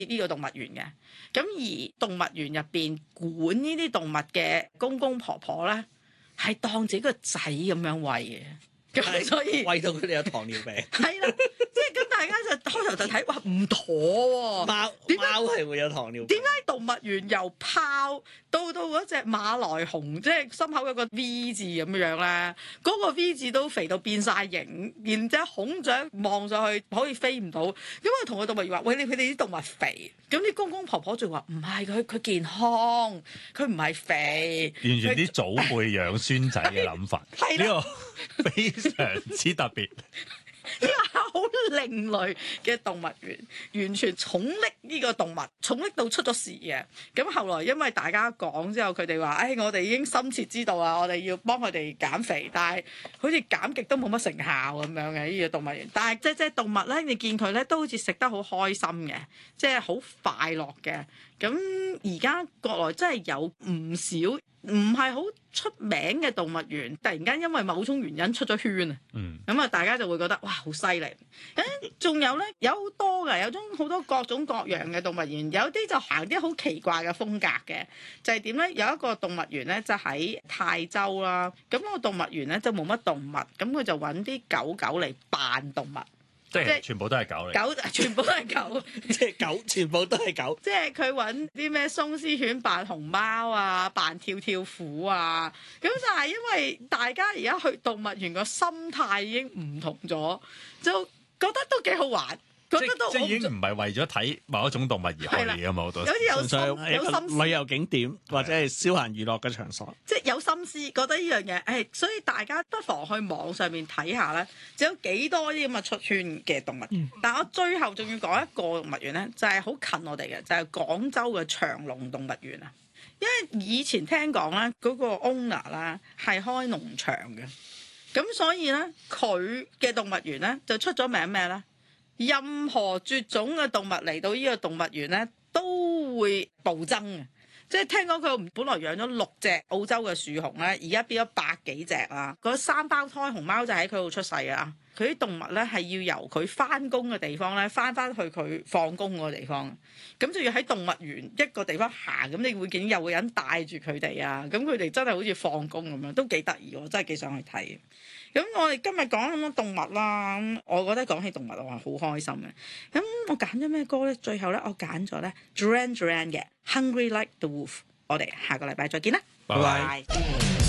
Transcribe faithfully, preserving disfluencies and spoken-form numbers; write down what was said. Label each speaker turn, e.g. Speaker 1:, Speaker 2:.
Speaker 1: 呢個動物園嘅。咁而動物園入邊管呢啲動物嘅公公婆婆咧，係當自己個仔咁樣餵嘅。咁所以
Speaker 2: 餵到佢哋有糖尿病。
Speaker 1: 係啦，即係咁大家就開頭就睇，哇唔妥喎！
Speaker 2: 貓
Speaker 1: 點解
Speaker 2: 貓係會有糖尿病？
Speaker 1: 點解動物園由豹到到嗰隻馬來熊，即係心口有個 V 字咁樣咧？嗰、個 V 字都肥到變晒形，然之後孔雀望上去可以飛唔到，咁我同個動物園話：喂，你佢哋啲動物肥，咁啲公公婆婆就話唔係，佢佢健康，佢唔係肥，
Speaker 3: 完全啲祖輩養孫仔嘅諗法，呢個非常之特別。
Speaker 1: 呢個係好另類嘅動物園，完全寵溺呢個動物，寵溺到出咗事嘅。咁後來因為大家講之後，佢哋話：誒、哎，我哋已經深切知道啊，我哋要幫佢哋減肥，但係好似減極都冇乜成效咁樣嘅呢個動物園。但係隻隻動物咧，你見佢咧都好似食得好開心嘅，即係好快樂嘅。咁而家國內真係有唔少唔係好出名嘅動物園，突然間因為某種原因出咗圈啊！
Speaker 3: 嗯，
Speaker 1: 咁啊，大家就會覺得哇，好犀利！誒，仲有咧，有好多嘅，有種好多各種各樣嘅動物園，有啲就行啲好奇怪嘅風格嘅，就係點咧？有一個動物園咧，就喺泰州啦。咁個動物園咧就冇乜動物，咁佢就揾啲狗狗嚟扮動物。
Speaker 3: 即係全部都係狗嚟，
Speaker 1: 狗全部都係狗，
Speaker 2: 即係狗，全部都係狗。
Speaker 1: 即係佢揾啲咩鬆獅犬扮熊貓啊，扮跳跳虎啊，咁就係因為大家而家去動物園個心態已經唔同咗，就覺得都幾好玩。覺得都
Speaker 3: 即係已經唔係為咗睇某一種動物而去嘅嘛，好多
Speaker 1: 有啲有
Speaker 2: 純粹
Speaker 1: 心
Speaker 2: 係一個
Speaker 1: 有心思
Speaker 2: 旅遊景點或者係消閒娛樂嘅場所，
Speaker 1: 即係有心思，覺得呢樣嘢，誒，所以大家不妨去網上面睇下咧，就有幾多啲咁嘅出圈嘅動物園。嗯、但我最後仲要講一個動物園咧，就係、是、好近我哋嘅，就係、是、廣州嘅長隆動物園啊。因為以前聽講咧，嗰、那個 owner 啦係開農場嘅，咁所以咧佢嘅動物園咧就出咗名咩咧？任何絕種嘅動物嚟到呢個動物園咧，都會暴增嘅。即係聽講佢本來養咗六隻澳洲嘅樹熊咧，而家變咗百幾隻啦。嗰三胞胎熊貓就喺佢度出世啊！佢啲動物咧係要由佢翻工嘅地方咧，翻翻去佢放工嗰個地方。咁就要喺動物園一個地方行，咁你會見有個人帶住佢哋啊。咁佢哋真係好似放工咁樣，都幾得意喎！真係幾想去睇。咁我哋今日講咁多動物啦，我覺得講起動物我係好開心嘅。咁我揀咗咩歌咧？最後咧我揀咗咧 Duran Duran 嘅 Hungry Like the Wolf。我哋下個禮拜再見啦，
Speaker 3: 拜拜。